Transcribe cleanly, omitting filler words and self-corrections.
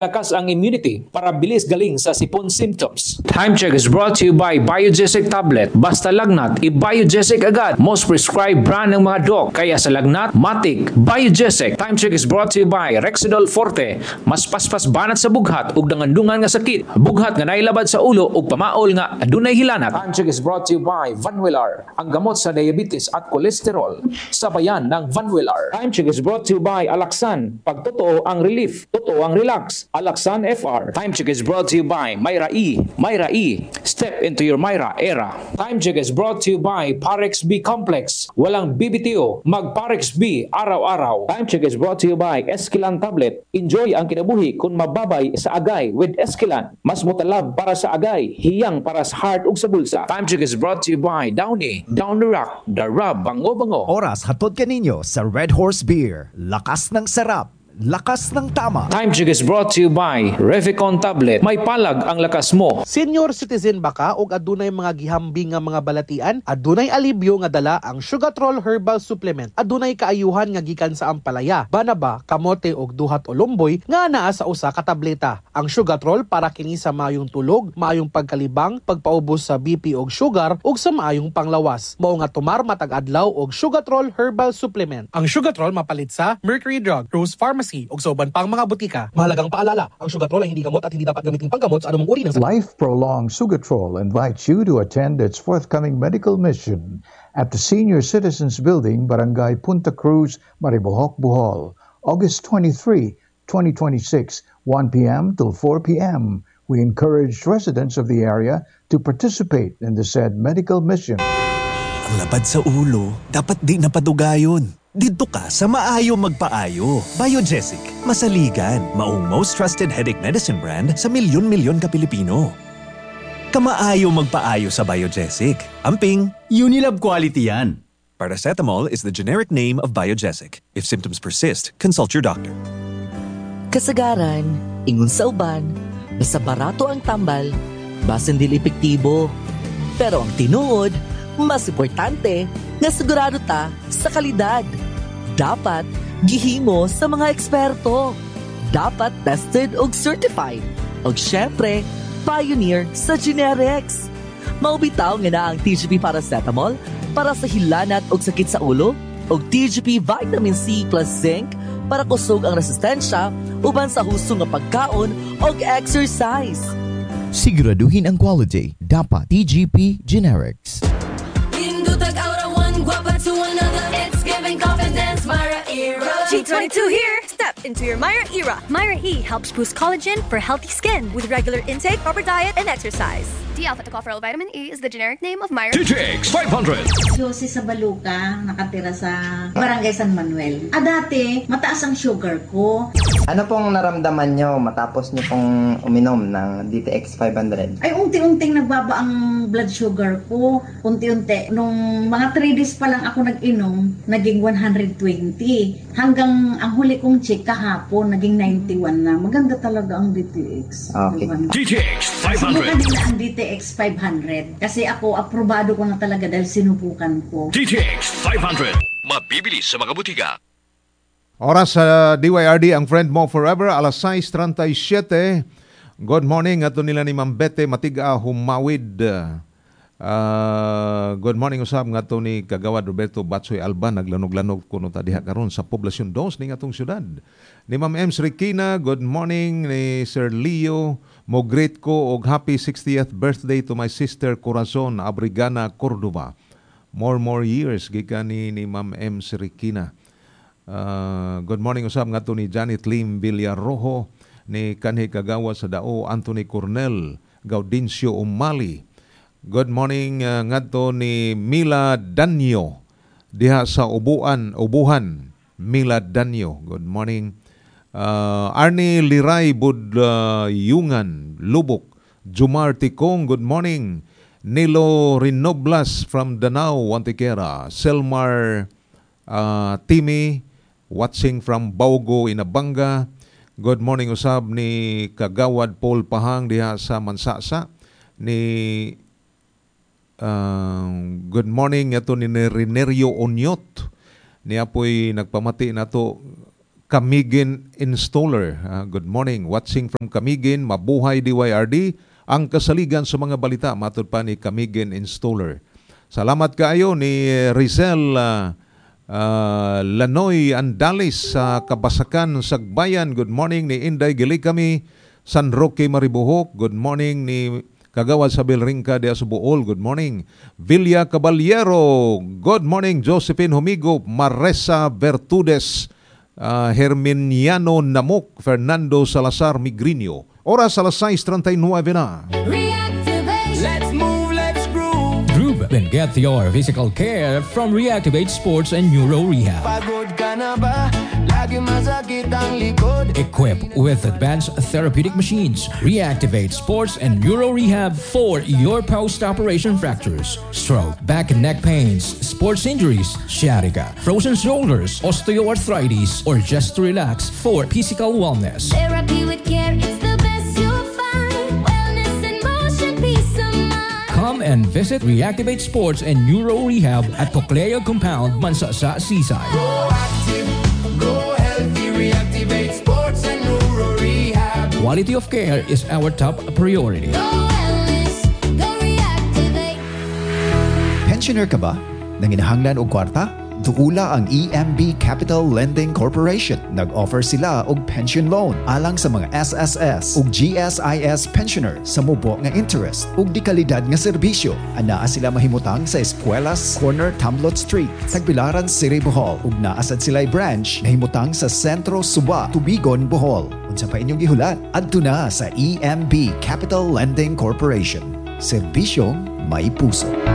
Lakas ang immunity para bilis galing sa sipon symptoms. Time check is brought to you by Biogesic Tablet. Basta lagnat, i-Biogesic agad. Most prescribed brand ng mga doc. Kaya sa lagnat, matik, Biogesic. Time check is brought to you by Rexidol Forte. Mas paspas banat sa bughat ug dangandungan nga sakit. Bughat nga nailabad sa ulo ug pamaol nga adunay hilanat. Time check is brought to you by Vanwillar. Ang gamot sa diabetes at kolesterol. Sabayan ng Vanwillar. Time check is brought to you by Alaxan. Pag totoo ang relief, totoo ang relax. Alaxan FR. Time check is brought to you by Myra E. Myra E. Step into your Myra era. Time check is brought to you by Parex B Complex. Walang BBTO, mag Parex B araw-araw. Time check is brought to you by Esquilan Tablet. Enjoy ang kinabuhi kung mababay sa agay with Esquilan. Mas mutalab para sa agay, hiyang para sa heart ug sa bulsa. Time check is brought to you by Downy. Down the Rock, the rub, bango-bango. Oras hatod kaninyo sa Red Horse Beer. Lakas ng sarap. Lakas ng tama. Time check is brought to you by Revicon Tablet. May palag ang lakas mo. Senior citizen ba ka o adunay mga gihambing nga mga balatian? Adunay alibyo nga dala ang Sugatrol Herbal Supplement. Adunay kaayuhan nga gikan sa ampalaya, banaba, kamote og duhat o lumboy nga naa sa usa ka tableta. Ang Sugatrol para kini sa maayong tulog, maayong pagkalibang, pagpaubos sa BP og sugar ug sa maayong panglawas. Mao nga tumar matag adlaw og Sugatrol Herbal Supplement. Ang Sugatrol mapalit sa Mercury Drug, Rose Pharmacy ug sa uban pang mga butika. Mahalagang paalala, ang Sugatrol ay hindi gamot at hindi dapat gamitin panggamot sa anumang uri ng sakit. Life-prolonged Sugatrol invites you to attend its forthcoming medical mission at the Senior Citizens Building, Barangay Punta Cruz, Maribojoc, Bohol, August 23, 2026, 1 p.m. till 4 p.m. We encourage residents of the area to participate in the said medical mission. Ang lapad sa ulo, dapat di napadugayon. Dito ka sa maayo magpaayo. Biogesic, masaligan, maong most trusted headache medicine brand sa milyon-milyon ka Pilipino. Kamaayo magpaayo sa Biogesic. Amping, Unilab quality yan. paracetamol is the generic name of Biogesic. If symptoms persist, consult your doctor. Kasagaran, ingon sa uban, basta barato ang tambal, basin dili epektibo. Pero ang tinuod, mas importante, nga sigurado ta sa kalidad. Dapat gihimo sa mga eksperto. Dapat tested ug certified. Ug syempre, pioneer sa generics. Maubitaw nga na ang TGP Paracetamol para sa hilanat ug sakit sa ulo, ug TGP Vitamin C plus Zinc para kusog ang resistensya uban sa husto nga pagkaon ug exercise. Siguraduhin ang quality. Dapat TGP Generics. G22 here! Step into your Myra era. Myra E helps boost collagen for healthy skin with regular intake, proper diet, and exercise. D-alpha-tocopherol vitamin E is the generic name of Myra. TTX 500. Si sa Baluca, nakatira sa Barangay San Manuel. Dati, mataas ang sugar ko. Ano pong naramdaman nyo matapos nyo pong uminom ng DTX 500? Ay, unti-unting nagbaba ang blood sugar ko. Unti-unti. Nung mga 3 days pa lang ako nag-inom, naging 120. Hanggang ang huli kong check kahapon, naging 91 na. Maganda talaga ang DTX. Okay. TTX Sinubukan 500. nila ang DTX 500. Kasi ako, aprobado ko na talaga dahil sinubukan ko. TTX 500. Mabibili sa mga butika. Oras sa DYRD, ang friend mo forever, alas 6:37. Good morning, ato nila ni Ma'am Bete Matiga Humawid. Good morning usab nga to ni Kagawad Roberto Batsoy Alban, naglanog-lanog kuno ta diha karon sa Poblacion 2 ning atong syudad. Ni Ma'am Ems Rikina, good morning. Ni Sir Leo, mo greet ko og happy 60th birthday to my sister Corazon Abrigana Cordova. More years gikan ni Ma'am Ems Rikina. Good morning usab nga to ni Janet Lim Villarrojo, ni kanhi kagawa sa Dao Anthony Cornel Gaudencio Umali. Good morning ngadto ni Mila Danyo diha sa Ubuhan, Mila Danyo. Good morning. Arnie Liray Budyungan, Lubok. Jumar Tikong, good morning. Nilo Rinoblas from Danao, Antiquera. Selmar Timi, watching from Baugo, Inabanga. Good morning usab ni Kagawad Paul Pahang diha sa Mansasa. Ni good morning ato ni Renerio Onyot. Niya po'y nagpamati na to Camiguin Installer. Good morning. Watching from Camiguin, mabuhay DYRD. Ang kasaligan sa mga balita, matod pa ni Camiguin Installer. Salamat kaayo ni Rizel Lanoy Andalis sa Kabasakan, Sagbayan. Good morning ni Inday Gilikami, San Roque, Maribohok. Good morning ni Kagawad Sabel Ringka de Asubuol. Good morning. Villa Caballero. Good morning. Josephine Humigo, Maresa Vertudes, Herminiano Namok, Fernando Salazar Migrinio. Oras alas 6:39 na. Let's move, let's groove. Groove and get your physical care from Reactivate Sports and Neuro Rehab. Pagod ka na ba? Lagi masakit ang likod. Equipped with advanced therapeutic machines, Reactivate Sports and Neuro Rehab for your post-operation fractures, stroke, back and neck pains, sports injuries, sciatica, frozen shoulders, osteoarthritis, or just to relax for physical wellness. Therapy with care, it's the best you'll find. Wellness in motion, peace of mind. Come and visit Reactivate Sports and Neuro Rehab at Cocleo Compound, Mansasa, Seaside. Go active, go healthy, Reactivate Sports and Neuro Rehab. Quality of care is our top priority. Go wellness, go Reactivate. Pensioner ka ba? Nanginahanglan og kwarta? Duula ang EMB Capital Lending Corporation. Nag-offer sila og pension loan alang sa mga SSS ug GSIS pensioner sa mubo nga interest ug di kalidad nga serbisyo. Anaa sila mahimutang sa Espuelas Corner Tamlot Street, Tagbilaran City, Bohol ug naasad sila branch nahimutang sa Sentro Suba, Tubigon, Bohol. Unsa pa inyong gihulat? Adto na sa EMB Capital Lending Corporation. Serbisyong may puso.